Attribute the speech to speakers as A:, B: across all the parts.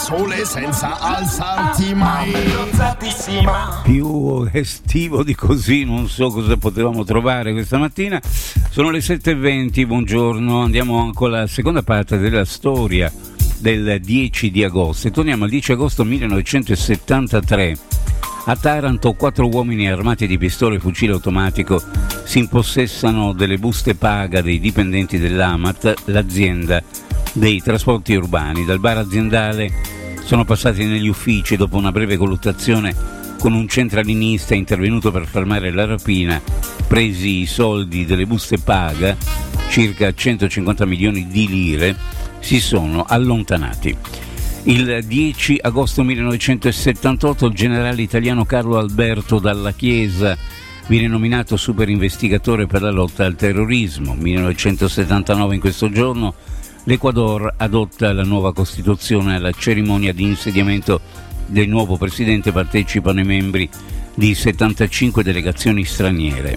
A: sole senza alzarti mai.
B: Più estivo di così non so cosa potevamo trovare questa mattina. Sono le 7:20, buongiorno, andiamo con la seconda parte della storia del 10 di agosto e torniamo al 10 agosto 1973. A Taranto 4 uomini armati di pistole e fucile automatico si impossessano delle buste paga dei dipendenti dell'AMAT, l'azienda dei trasporti urbani. Dal bar aziendale sono passati negli uffici dopo una breve colluttazione con un centralinista intervenuto per fermare la rapina. Presi i soldi delle buste paga, circa 150 milioni di lire, si sono allontanati. Il 10 agosto 1978 il generale italiano Carlo Alberto Dalla Chiesa viene nominato superinvestigatore per la lotta al terrorismo. 1979, in questo giorno, l'Ecuador adotta la nuova Costituzione. Alla cerimonia di insediamento del nuovo presidente partecipano i membri di 75 delegazioni straniere.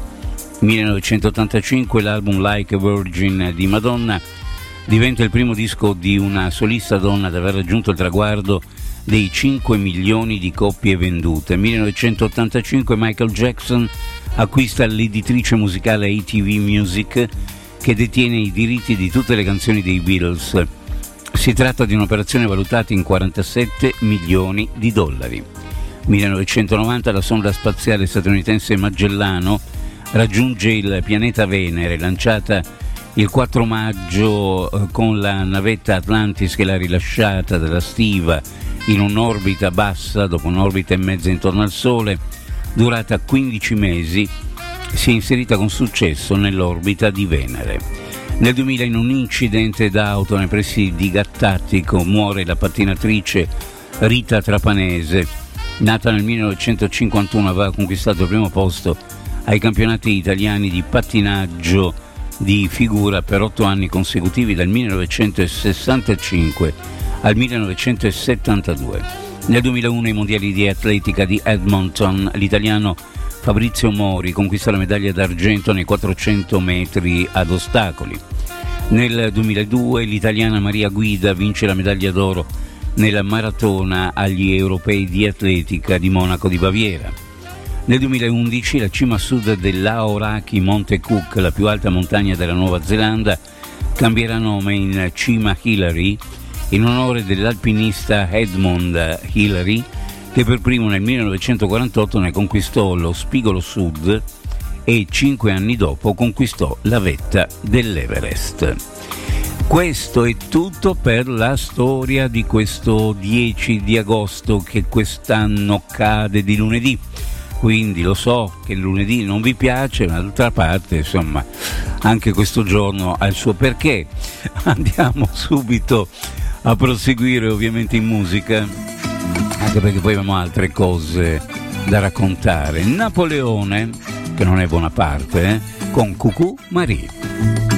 B: 1985 l'album Like a Virgin di Madonna diventa il primo disco di una solista donna ad aver raggiunto il traguardo dei 5 milioni di copie vendute. 1985 Michael Jackson acquista l'editrice musicale ATV Music, che detiene i diritti di tutte le canzoni dei Beatles. Si tratta di un'operazione valutata in 47 milioni di dollari. 1990 la sonda spaziale statunitense Magellano raggiunge il pianeta Venere, lanciata il 4 maggio con la navetta Atlantis che l'ha rilasciata dalla stiva in un'orbita bassa, dopo un'orbita e mezza intorno al Sole, durata 15 mesi, si è inserita con successo nell'orbita di Venere. Nel 2000, in un incidente d'auto nei pressi di Gattatico, muore la pattinatrice Rita Trapanese. Nata nel 1951, aveva conquistato il primo posto ai campionati italiani di pattinaggio di figura per 8 anni consecutivi, dal 1965 al 1972. Nel 2001, ai mondiali di atletica di Edmonton, l'italiano Fabrizio Mori conquista la medaglia d'argento nei 400 metri ad ostacoli. Nel 2002 l'italiana Maria Guida vince la medaglia d'oro nella maratona agli europei di atletica di Monaco di Baviera. Nel 2011 la cima a sud dell'Aoraki Monte Cook, la più alta montagna della Nuova Zelanda, cambierà nome in Cima Hillary in onore dell'alpinista Edmund Hillary, che per primo nel 1948 ne conquistò lo spigolo sud e 5 anni dopo conquistò la vetta dell'Everest. Questo è tutto per la storia di questo 10 di agosto, che quest'anno cade di lunedì. Quindi lo so che il lunedì non vi piace, ma d'altra parte, insomma, anche questo giorno ha il suo perché. Andiamo subito a proseguire ovviamente in musica, anche perché poi abbiamo altre cose da raccontare. Napoleone, che non è Bonaparte, con Cucù Marie.